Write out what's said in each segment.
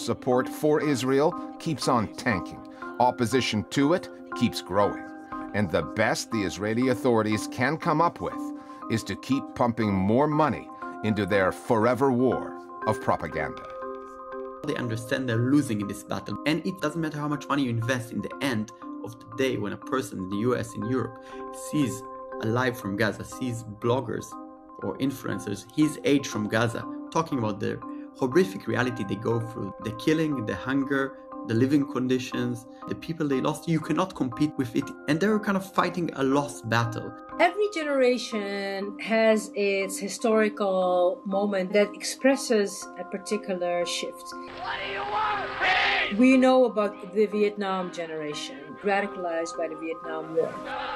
support for Israel keeps on tanking. Opposition to it keeps growing. And the best the Israeli authorities can come up with is to keep pumping more money into their forever war of propaganda. They understand they're losing in this battle, and it doesn't matter how much money you invest. In the end of the day, when a person in the US, in Europe, sees a live from Gaza, sees bloggers or influencers his age from Gaza talking about the horrific reality they go through, the killing, the hunger, the living conditions, the people they lost, you cannot compete with it. And they're kind of fighting a lost battle. Every generation has its historical moment that expresses a particular shift. What do you want? Hey! We know about the Vietnam generation, radicalized by the Vietnam War.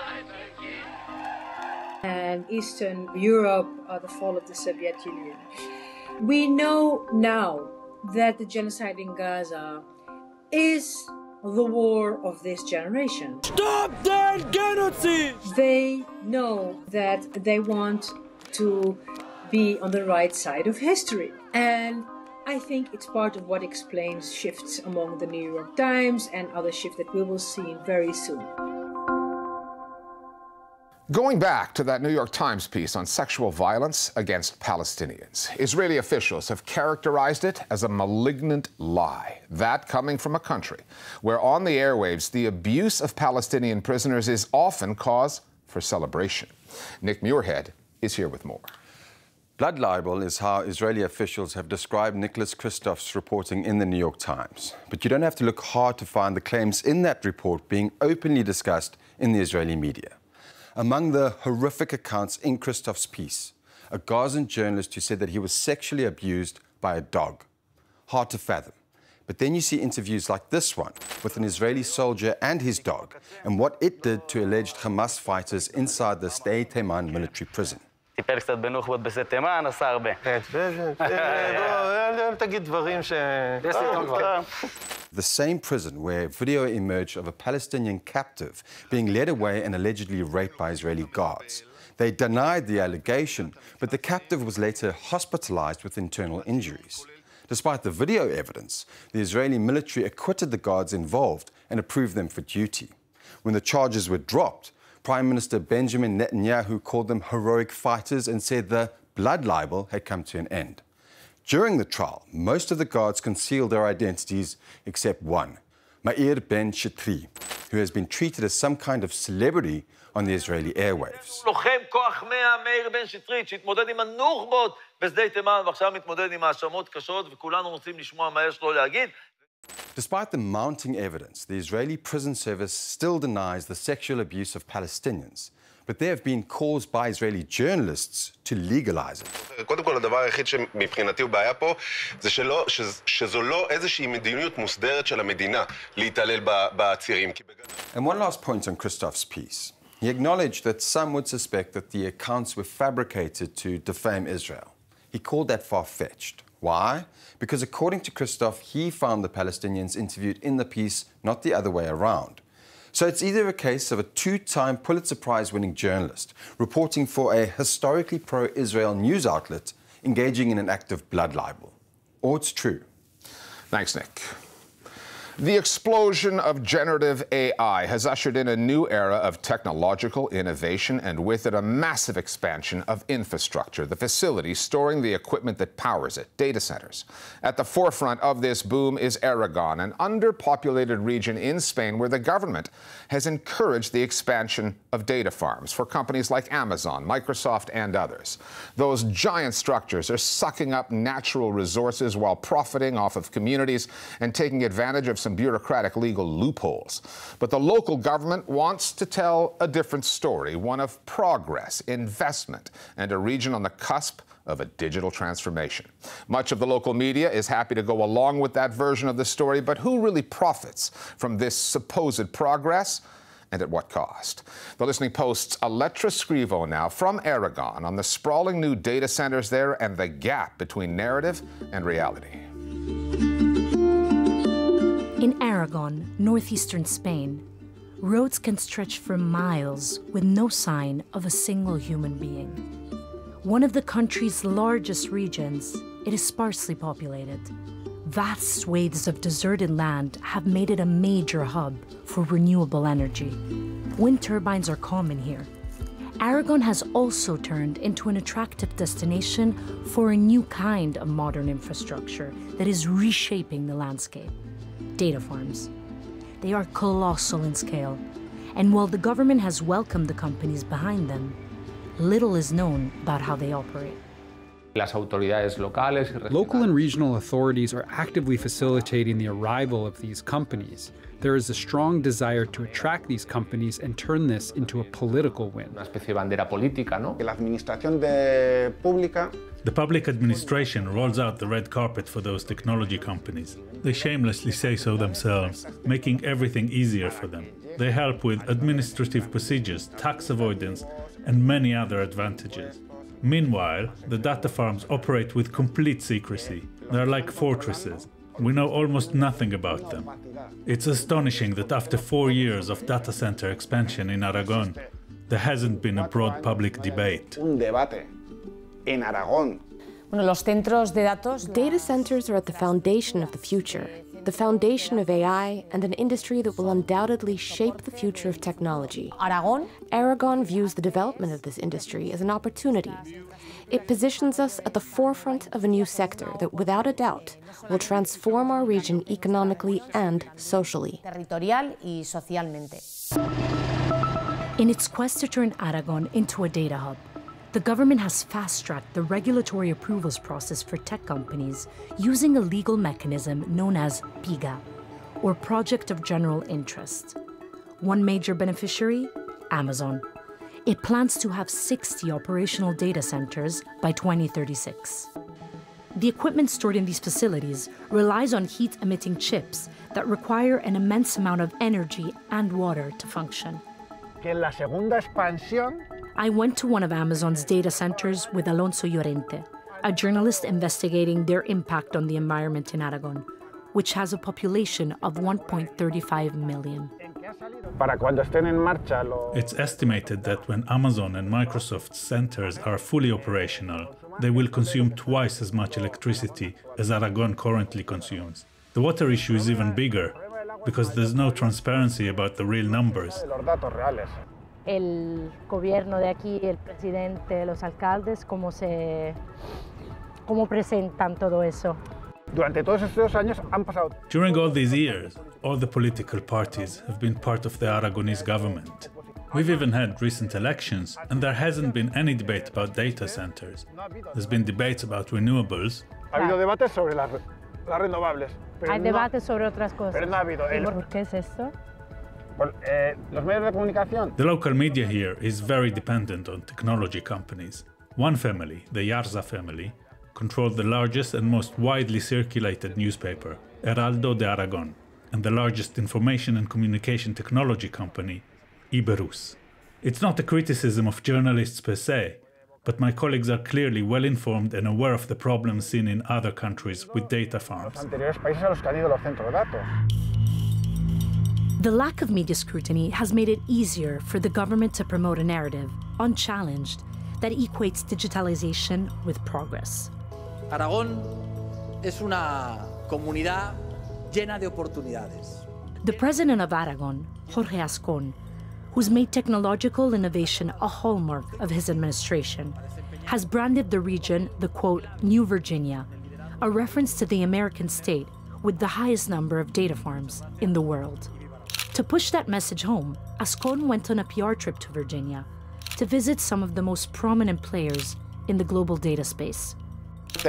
And Eastern Europe, the fall of the Soviet Union. We know now that the genocide in Gaza is the war of this generation. Stop that genocide! They know that they want to be on the right side of history. And I think it's part of what explains shifts among the New York Times and other shifts that we will see very soon. Going back to that New York Times piece on sexual violence against Palestinians, Israeli officials have characterized it as a malignant lie. That coming from a country where on the airwaves the abuse of Palestinian prisoners is often cause for celebration. Nick Muirhead is here with more. Blood libel is how Israeli officials have described Nicholas Kristof's reporting in the New York Times. But you don't have to look hard to find the claims in that report being openly discussed in the Israeli media. Among the horrific accounts in Kristof's piece, a Gazan journalist who said that he was sexually abused by a dog. Hard to fathom. But then you see interviews like this one with an Israeli soldier and his dog and what it did to alleged Hamas fighters inside the Sde Teiman military prison. טיפל קצת בנוח'בות בשדה תימן, עשה הרבה. אל תגיד דברים ש... The same prison where video emerged of a Palestinian captive being led away and allegedly raped by Israeli guards. They denied the allegation, but the captive was later hospitalized with internal injuries. Despite the video evidence, the Israeli military acquitted the guards involved and approved them for duty. When the charges were dropped, Prime Minister Benjamin Netanyahu called them heroic fighters and said the blood libel had come to an end. During the trial, most of the guards concealed their identities except one, Meir Ben Shitri, who has been treated as some kind of celebrity on the Israeli airwaves. לוחם כוח 100 מאיר בן שטרית שהתמודד עם הנוח'בות בשדה תימן ועכשיו מתמודד עם האשמות קשות וכולנו רוצים לשמוע מה יש לו להגיד. Despite the mounting evidence, the Israeli prison service still denies the sexual abuse of Palestinians. But they have been caused by Israeli journalists to legalize it. קודם כל, הדבר היחיד שמבחינתי הוא בעיה פה, זה שזו לא איזושהי מדיניות מוסדרת של המדינה להתעלל בעצירים. And one last point on Kristof's piece. He acknowledged that some would suspect that the accounts were fabricated to defame Israel. He called that far-fetched. Why? Because according to Kristof, he found the Palestinians interviewed in the piece, not the other way around. So it's either a case of a two-time Pulitzer Prize-winning journalist reporting for a historically pro-Israel news outlet engaging in an act of blood libel, or it's true. Thanks, Nick. The explosion of generative AI has ushered in a new era of technological innovation and with it a massive expansion of infrastructure, the facilities storing the equipment that powers it, data centers. At the forefront of this boom is Aragon, an underpopulated region in Spain where the government has encouraged the expansion of data farms for companies like Amazon, Microsoft, and others. Those giant structures are sucking up natural resources while profiting off of communities and taking advantage of some bureaucratic legal loopholes. But the local government wants to tell a different story, one of progress, investment, and a region on the cusp of a digital transformation. Much of the local media is happy to go along with that version of the story, but who really profits from this supposed progress? And at what cost? The Listening Post's Aletra Scrivo now from Aragon on the sprawling new data centers there and the gap between narrative and reality. In Aragon, northeastern Spain, roads can stretch for miles with no sign of a single human being. One of the country's largest regions, it is sparsely populated. vast swathes of deserted land have made it a major hub for renewable energy. Wind turbines are common here. Aragon has also turned into an attractive destination for a new kind of modern infrastructure that is reshaping the landscape: data farms. They are colossal in scale, and while the government has welcomed the companies behind them, little is known about how they operate. Local and regional authorities are actively facilitating the arrival of these companies. There is a strong desire to attract these companies and turn this into a political win. The public administration rolls out the red carpet for those technology companies. They shamelessly say so themselves, making everything easier for them. They help with administrative procedures, tax avoidance, and many other advantages. Meanwhile, the data farms operate with complete secrecy. They're like fortresses. We know almost nothing about them. It's astonishing that after 4 years of data center expansion in Aragon, there hasn't been a broad public debate. Data centers are at the foundation of the future, the foundation of AI, and an industry that will undoubtedly shape the future of technology. Aragon views the development of this industry as an opportunity. It positions us at the forefront of a new sector that, without a doubt, will transform our region economically and socially. In its quest to turn Aragon into a data hub, the government has fast-tracked the regulatory approvals process for tech companies using a legal mechanism known as PIGA, or Project of General Interest. One major beneficiary? Amazon. It plans to have 60 operational data centers by 2036. The equipment stored in these facilities relies on heat-emitting chips that require an immense amount of energy and water to function. I went to one of Amazon's data centers with Alonso Llorente, a journalist investigating their impact on the environment in Aragon, which has a population of 1.35 million. It's estimated that when Amazon and Microsoft's centers are fully operational, they will consume twice as much electricity as Aragon currently consumes. The water issue is even bigger, because there's no transparency about the real numbers. El gobierno de aquí, el presidente, los alcaldes, ¿cómo presentan todo eso? During all these years, all the political parties have been part of the Aragonese government. We've even had recent elections, and there hasn't been any debate about data centers. There's been debates about renewables. Hay debates sobre otras cosas. ¿Y por qué es esto? The local media here is very dependent on technology companies. One family, the Yarza family, controlled the largest and most widely circulated newspaper, Heraldo de Aragon, and the largest information and communication technology company, Iberus. It's not a criticism of journalists per se, but my colleagues are clearly well informed and aware of the problems seen in other countries with data farms. The lack of media scrutiny has made it easier for the government to promote a narrative, unchallenged, that equates digitalization with progress. Aragón es una comunidad llena de oportunidades. The president of Aragon, Jorge Ascon, who's made technological innovation a hallmark of his administration, has branded the region the, quote, New Virginia, a reference to the American state with the highest number of data farms in the world. To push that message home, Ascon went on a PR trip to Virginia to visit some of the most prominent players in the global data space. We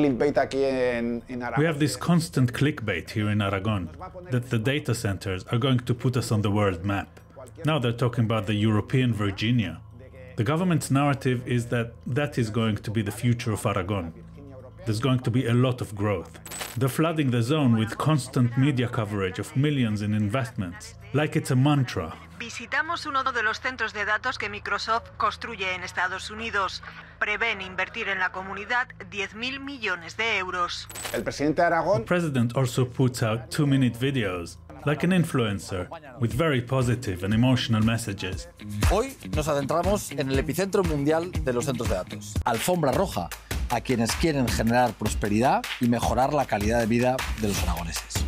have this constant clickbait here in Aragon, that the data centers are going to put us on the world map. Now they're talking about the European Virginia. The government's narrative is that that is going to be the future of Aragon. There's going to be a lot of growth. They're flooding the zone with constant media coverage of millions in investments, like it's a mantra. Visitamos uno de los centros de datos que Microsoft construye en Estados Unidos. Prevén invertir en la comunidad 10.000 millones de euros. The president also puts out 2-minute videos, like an influencer, with very positive and emotional messages. Hoy nos adentramos en el epicentro mundial de los centros de datos. Alfombra roja a quienes quieren generar prosperidad y mejorar la calidad de vida de los aragoneses.